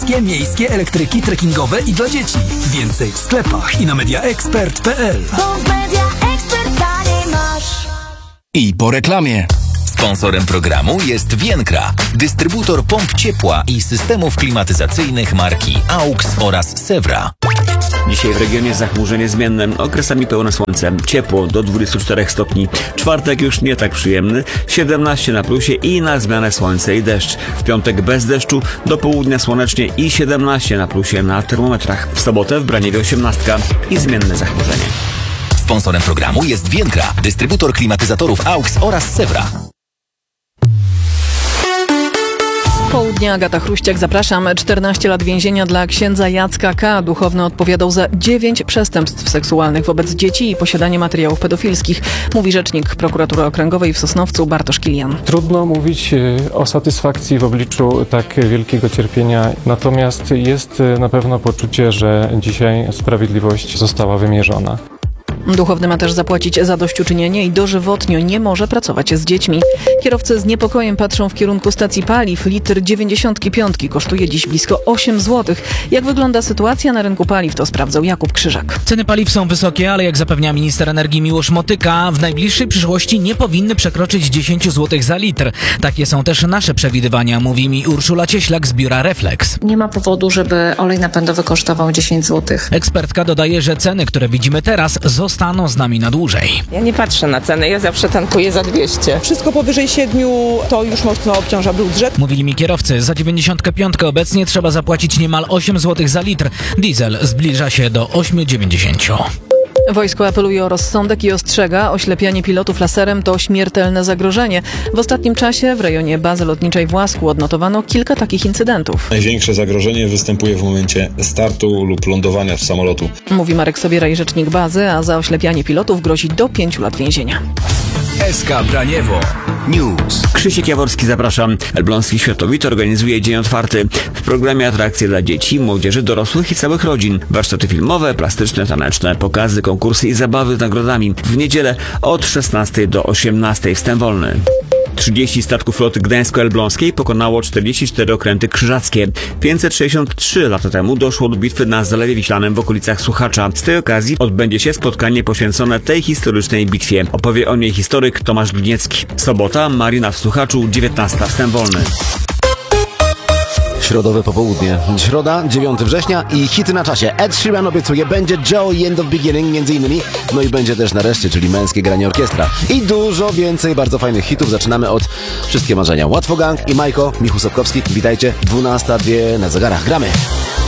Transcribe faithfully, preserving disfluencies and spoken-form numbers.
Wszystkie miejskie elektryki trekkingowe i dla dzieci. Więcej w sklepach i na mediaexpert kropka p l. Bo w Media Expert taniej masz. I po reklamie. Sponsorem programu jest Vienkra, dystrybutor pomp ciepła i systemów klimatyzacyjnych marki AUX oraz Sewra. Dzisiaj w regionie zachmurzenie zmienne, okresami pełne słońce, ciepło do dwudziestu czterech stopni. Czwartek już nie tak przyjemny, siedemnaście na plusie i na zmianę słońce i deszcz. W piątek bez deszczu, do południa słonecznie i siedemnaście na plusie na termometrach. W sobotę w Braniewie osiemnastka i zmienne zachmurzenie. Sponsorem programu jest Vienkra, dystrybutor klimatyzatorów AUX oraz Sewra. Południa, Agata Chruściak, zapraszam. czternaście lat więzienia dla księdza Jacka K. Duchowny odpowiadał za dziewięć przestępstw seksualnych wobec dzieci i posiadanie materiałów pedofilskich, mówi rzecznik prokuratury okręgowej w Sosnowcu Bartosz Kilian. Trudno mówić o satysfakcji w obliczu tak wielkiego cierpienia, natomiast jest na pewno poczucie, że dzisiaj sprawiedliwość została wymierzona. Duchowny ma też zapłacić zadośćuczynienie i dożywotnio nie może pracować z dziećmi. Kierowcy z niepokojem patrzą w kierunku stacji paliw. Litr dziewięćdziesiątki piątki kosztuje dziś blisko osiem złotych. Jak wygląda sytuacja na rynku paliw, to sprawdzał Jakub Krzyżak. Ceny paliw są wysokie, ale jak zapewnia minister energii Miłosz Motyka, w najbliższej przyszłości nie powinny przekroczyć dziesięć złotych za litr. Takie są też nasze przewidywania, mówi mi Urszula Cieślak z biura Reflex. Nie ma powodu, żeby olej napędowy kosztował dziesięć złotych. Ekspertka dodaje, że ceny, które widzimy teraz, zostaną z nami na dłużej. Ja nie patrzę na ceny, ja zawsze tankuję za dwieście. Wszystko powyżej siedmiu to już mocno obciąża budżet. Mówili mi kierowcy, za dziewięćdziesiątkę piątkę obecnie trzeba zapłacić niemal osiem złotych za litr. Diesel zbliża się do osiem dziewięćdziesiąt. Wojsko apeluje o rozsądek i ostrzega, oślepianie pilotów laserem to śmiertelne zagrożenie. W ostatnim czasie w rejonie bazy lotniczej w Łasku odnotowano kilka takich incydentów. Największe zagrożenie występuje w momencie startu lub lądowania z samolotu. Mówi Marek Sobieraj, rzecznik bazy, a za oślepianie pilotów grozi do pięciu lat więzienia. S K Braniewo News. Krzysiek Jaworski, zapraszam. Elbląski Światowid organizuje Dzień Otwarty. W programie atrakcje dla dzieci, młodzieży, dorosłych i całych rodzin. Warsztaty filmowe, plastyczne, taneczne, pokazy, konkursy i zabawy z nagrodami. W niedzielę od szesnastej do osiemnastej wstęp wolny. trzydzieści statków floty gdańsko-elbląskiej pokonało czterdzieści cztery okręty krzyżackie. pięćset sześćdziesiąt trzy lata temu doszło do bitwy na Zalewie Wiślanym w okolicach Słuchacza. Z tej okazji odbędzie się spotkanie poświęcone tej historycznej bitwie. Opowie o niej historyk Tomasz Gliniecki. Sobota, Marina w Słuchaczu, dziewiętnasta wstęp wolny. Środowe popołudnie. Środa, dziewiątego września i hity na czasie. Ed Sheeran obiecuje, będzie Joe i End of Beginning między innymi. No i będzie też nareszcie, czyli męskie granie orkiestra. I dużo więcej bardzo fajnych hitów. Zaczynamy od Wszystkie marzenia. Łatwo Gang i Majko, Michał Sapkowski. Witajcie, dwunasta, dwie na zegarach. Gramy!